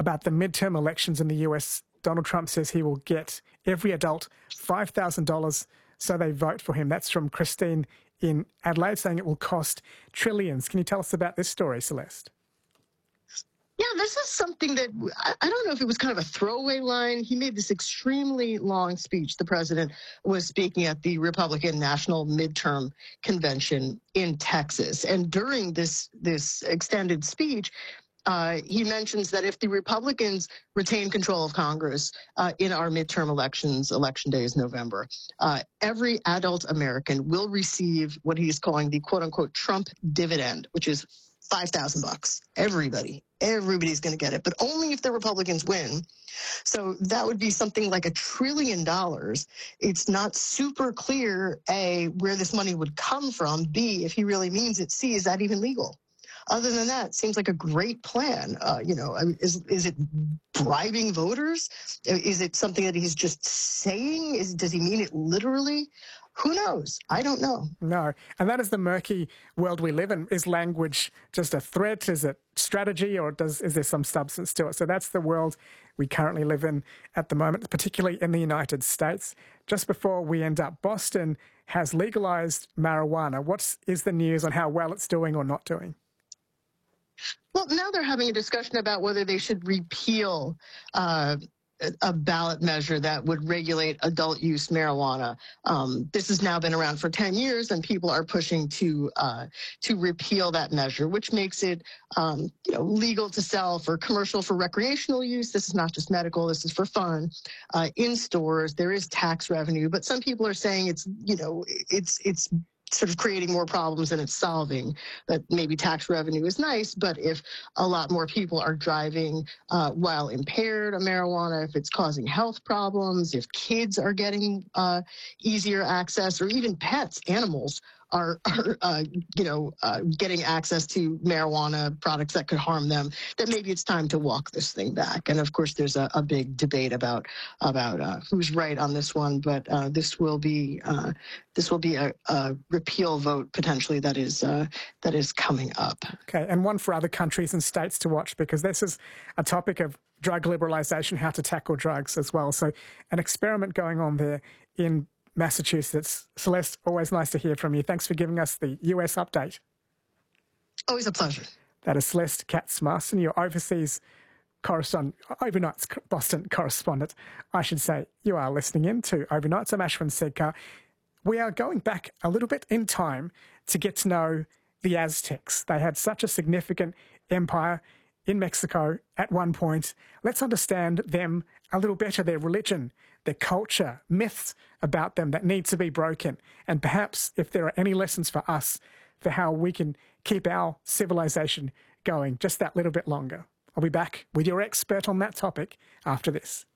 about the midterm elections in the US. Donald Trump says he will get every adult $5,000 so they vote for him. That's from Christine in Adelaide, saying it will cost trillions. Can you tell us about this story, Celeste? Yeah, this is something that I don't know if it was kind of a throwaway line. He made this extremely long speech. The president was speaking at the Republican National Midterm Convention in Texas. And during this extended speech, he mentions that if the Republicans retain control of Congress in our midterm elections, election day is November, every adult American will receive what he's calling the quote-unquote Trump dividend, which is $5,000. Everybody's going to get it, but only if the Republicans win. So that would be something like $1 trillion. It's not super clear, A, where this money would come from, B, if he really means it, C, is that even legal? Other than that, it seems like a great plan. Is it bribing voters? Is it something that he's just saying? Does he mean it literally? Who knows? I don't know. No. And that is the murky world we live in. Is language just a threat? Is it strategy, or is there some substance to it? So that's the world we currently live in at the moment, particularly in the United States. Just before we end up, Boston has legalized marijuana. What is the news on how well it's doing or not doing? Well, now they're having a discussion about whether they should repeal a ballot measure that would regulate adult use marijuana. This has now been around for 10 years, and people are pushing to repeal that measure, which makes it legal to sell for commercial, for recreational use. This is not just medical. This is for fun. In stores, there is tax revenue, but some people are saying it's sort of creating more problems than it's solving. That maybe tax revenue is nice, but if a lot more people are driving while impaired on marijuana, if it's causing health problems, if kids are getting easier access, or even pets, animals are getting access to marijuana products that could harm them, that maybe it's time to walk this thing back. And of course, there's a big debate about who's right on this one, but this will be a repeal vote potentially that is coming up. Okay, and one for other countries and states to watch, because this is a topic of drug liberalisation, how to tackle drugs as well. So an experiment going on there in Massachusetts. Celeste, always nice to hear from you. Thanks for giving us the US update. Always a pleasure. That is Celeste Katz-Marston, your overseas correspondent, Overnight's Boston correspondent, I should say. You are listening in to Overnights. I'm Ashwin Sedkar. We are going back a little bit in time to get to know the Aztecs. They had such a significant empire in Mexico at one point. Let's understand them a little better, their religion, their culture, myths about them that need to be broken. And perhaps if there are any lessons for us for how we can keep our civilization going just that little bit longer. I'll be back with your expert on that topic after this.